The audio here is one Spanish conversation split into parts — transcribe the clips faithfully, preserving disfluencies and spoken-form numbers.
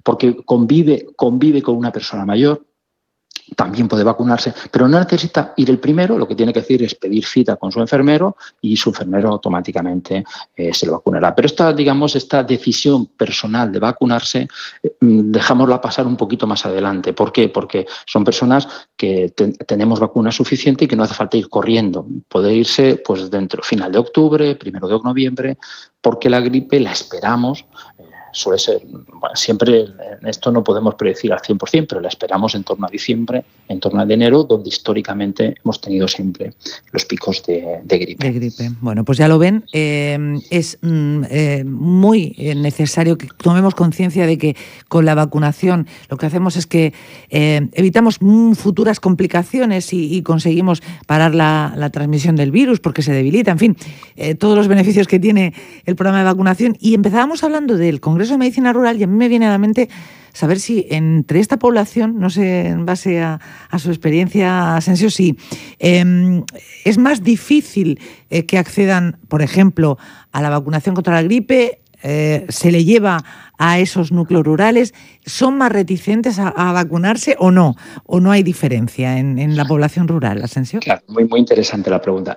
porque convive, convive con una persona mayor, también puede vacunarse, pero no necesita ir el primero, lo que tiene que hacer es pedir cita con su enfermero y su enfermero automáticamente eh, se lo vacunará. Pero esta, digamos, esta decisión personal de vacunarse, eh, dejámosla pasar un poquito más adelante. ¿Por qué? Porque son personas que te, tenemos vacuna suficiente y que no hace falta ir corriendo. Puede irse pues dentro, final de octubre, primero de noviembre, porque la gripe la esperamos. Eh, Suele ser, bueno, siempre en esto no podemos predecir al cien por cien, pero la esperamos en torno a diciembre, en torno a enero, donde históricamente hemos tenido siempre los picos de, de gripe. De gripe. Bueno, pues ya lo ven, eh, es mm, eh, muy necesario que tomemos conciencia de que con la vacunación lo que hacemos es que eh, evitamos mm, futuras complicaciones y, y conseguimos parar la, la transmisión del virus porque se debilita, en fin, eh, todos los beneficios que tiene el programa de vacunación. Y empezábamos hablando del Congreso de Medicina Rural y a mí me viene a la mente saber si entre esta población, no sé, en base a, a su experiencia, Asensio, si eh, es más difícil eh, que accedan, por ejemplo, a la vacunación contra la gripe, eh, se le lleva a esos núcleos rurales, ¿son más reticentes a, a vacunarse o no? ¿O no hay diferencia en, en la población rural, Asensio? Claro, muy, muy interesante la pregunta.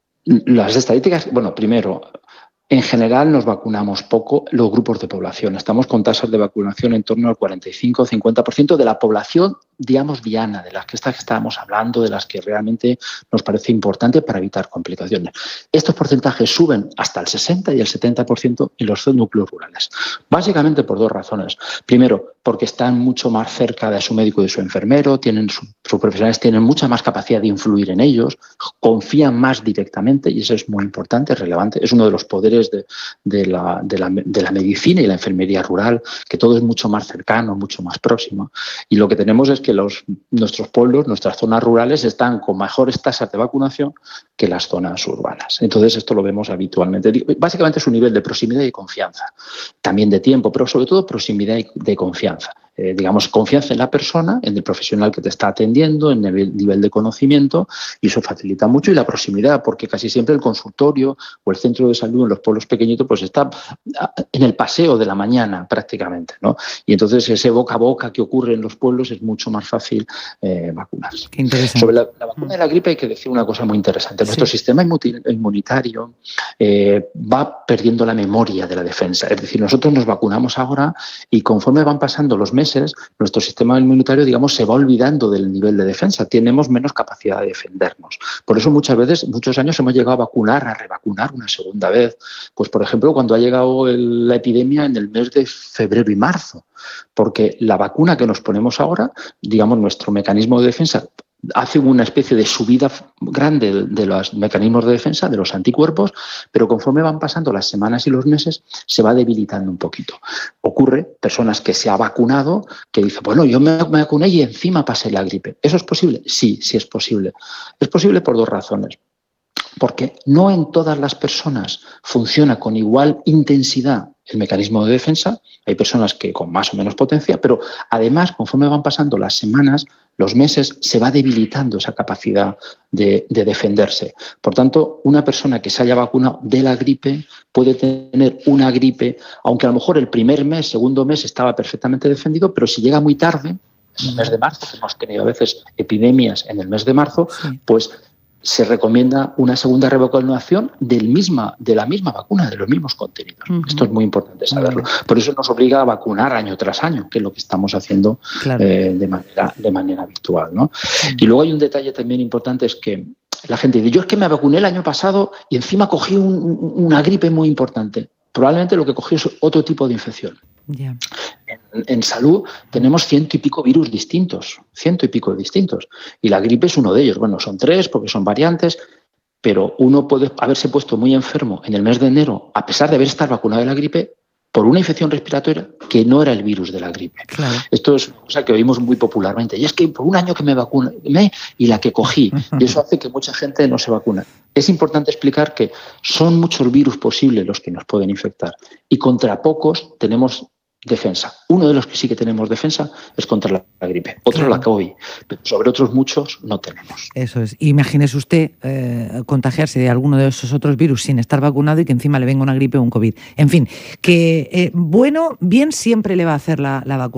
Las estadísticas, bueno, primero, en general nos vacunamos poco los grupos de población. Estamos con tasas de vacunación en torno al cuarenta y cinco a cincuenta por ciento de la población, digamos, diana, de las que estas que estábamos hablando, de las que realmente nos parece importante para evitar complicaciones. Estos porcentajes suben hasta el sesenta y el setenta por ciento en los núcleos rurales. Básicamente por dos razones. Primero, porque están mucho más cerca de su médico y de su enfermero, tienen su, sus profesionales tienen mucha más capacidad de influir en ellos, confían más directamente y eso es muy importante, es relevante. Es uno de los poderes De, de, la, de, la, de la medicina y la enfermería rural, que todo es mucho más cercano, mucho más próximo. Y lo que tenemos es que los, nuestros pueblos, nuestras zonas rurales están con mejores tasas de vacunación que las zonas urbanas. Entonces esto lo vemos habitualmente. Básicamente es un nivel de proximidad y confianza, también de tiempo, pero sobre todo proximidad y de confianza. Eh, digamos, confianza en la persona, en el profesional que te está atendiendo, en el nivel de conocimiento, y eso facilita mucho. Y la proximidad, porque casi siempre el consultorio o el centro de salud en los pueblos pequeñitos pues está en el paseo de la mañana prácticamente, ¿no? Y entonces ese boca a boca que ocurre en los pueblos es mucho más fácil eh, vacunarse. Qué interesante. Sobre la, la vacuna de la gripe hay que decir una cosa muy interesante. Nuestro sí. sistema inmunitario eh, va perdiendo la memoria de la defensa. Es decir, nosotros nos vacunamos ahora y conforme van pasando los meses, nuestro sistema inmunitario, digamos, se va olvidando del nivel de defensa. Tenemos menos capacidad de defendernos. Por eso muchas veces, muchos años hemos llegado a vacunar, a revacunar una segunda vez. Pues, por ejemplo, cuando ha llegado el, la epidemia en el mes de febrero y marzo. Porque la vacuna que nos ponemos ahora, digamos, nuestro mecanismo de defensa hace una especie de subida grande de los mecanismos de defensa, de los anticuerpos, pero conforme van pasando las semanas y los meses, se va debilitando un poquito. Ocurre, personas que se ha vacunado, que dicen, bueno, yo me vacuné y encima pasé la gripe. ¿Eso es posible? Sí, sí es posible. Es posible por dos razones. Porque no en todas las personas funciona con igual intensidad el mecanismo de defensa. Hay personas que con más o menos potencia, pero además, conforme van pasando las semanas, los meses, se va debilitando esa capacidad de, de defenderse. Por tanto, una persona que se haya vacunado de la gripe puede tener una gripe, aunque a lo mejor el primer mes, segundo mes estaba perfectamente defendido, pero si llega muy tarde, en el mes de marzo, que hemos tenido a veces epidemias en el mes de marzo, sí. pues se recomienda una segunda revacunación del misma, de la misma vacuna, de los mismos contenidos. Uh-huh. Esto es muy importante saberlo. Uh-huh. Por eso nos obliga a vacunar año tras año, que es lo que estamos haciendo claro. eh, de, manera, de manera habitual, ¿no? Uh-huh. Y luego hay un detalle también importante, es que la gente dice, yo es que me vacuné el año pasado y encima cogí un, una gripe muy importante. Probablemente lo que cogí es otro tipo de infección. Yeah. En, en salud tenemos ciento y pico virus distintos, ciento y pico distintos. Y la gripe es uno de ellos. Bueno, son tres porque son variantes, pero uno puede haberse puesto muy enfermo en el mes de enero, a pesar de haber estado vacunado de la gripe, por una infección respiratoria que no era el virus de la gripe. Claro. Esto es una cosa que oímos muy popularmente. Y es que por un año que me vacuné y la que cogí, y eso hace que mucha gente no se vacune. Es importante explicar que son muchos virus posibles los que nos pueden infectar y contra pocos tenemos defensa. Uno de los que sí que tenemos defensa es contra la, la gripe, otro claro. la COVID, pero sobre otros muchos no tenemos. Eso es. Imagínese usted eh, contagiarse de alguno de esos otros virus sin estar vacunado y que encima le venga una gripe o un COVID. En fin, que eh, bueno, bien siempre le va a hacer la, la vacuna.